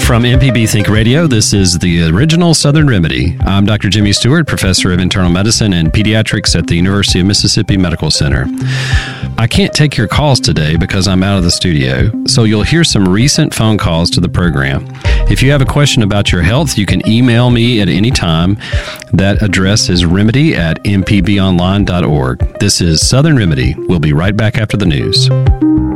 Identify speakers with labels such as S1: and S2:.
S1: From MPB Think Radio, this is the original Southern Remedy. I'm Dr. Jimmy Stewart, professor of internal medicine and pediatrics at the University of Mississippi Medical Center. I can't take your calls today because I'm out of the studio, so you'll hear some recent phone calls to the program. If you have a question about your health, you can email me at any time. That address is remedy@mpbonline.org. This is Southern Remedy. We'll be right back after the news.